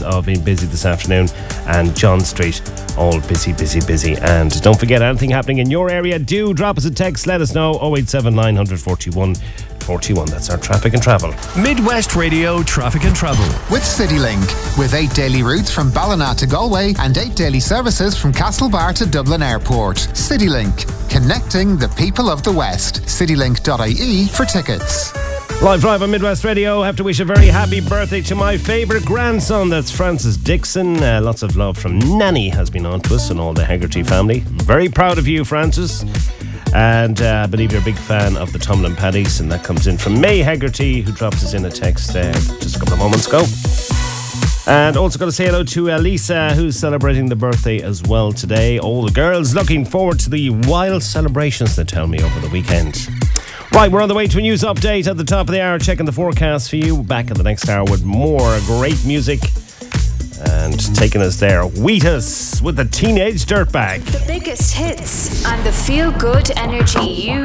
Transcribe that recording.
of being busy this afternoon, and John Street all busy. And don't forget, anything happening in your area, do drop us a text, let us know. 087 900 41. That's our traffic and travel. Midwest Radio Traffic and Travel with CityLink, with 8 daily routes from Ballina to Galway and 8 daily services from Castlebar to Dublin Airport. CityLink, connecting the people of the West. CityLink.ie for tickets. Live drive on Midwest Radio. Have to wish a very happy birthday to my favourite grandson. That's Francis Dixon. Lots of love from Nanny has been on to us and all the Hegarty family. Very proud of you, Francis. And I believe you're a big fan of the Tumblin' Paddies, and that comes in from May Hegarty, who dropped us in a text just a couple of moments ago. And also got to say hello to Lisa, who's celebrating the birthday as well today. All the girls looking forward to the wild celebrations, they tell me, over the weekend. Right, we're on the way to a news update at the top of the hour, checking the forecast for you. Back in the next hour with more great music. And taking us there, Wheatus with the Teenage Dirtbag. The biggest hits and the feel-good energy you